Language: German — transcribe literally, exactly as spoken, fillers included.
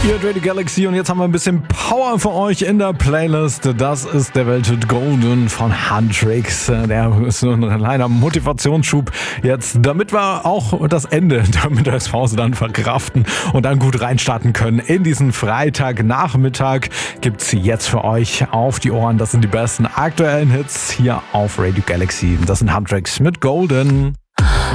Ihr hört Radio Galaxy und jetzt haben wir ein bisschen Power für euch in der Playlist. Das ist der Welthit Golden von Huntrix. Der ist so ein kleiner Motivationsschub jetzt, damit wir auch das Ende der Mittagspause dann verkraften und dann gut reinstarten können. In diesen Freitagnachmittag gibt's jetzt für euch auf die Ohren. Das sind die besten aktuellen Hits hier auf Radio Galaxy. Das sind Huntrix mit Golden.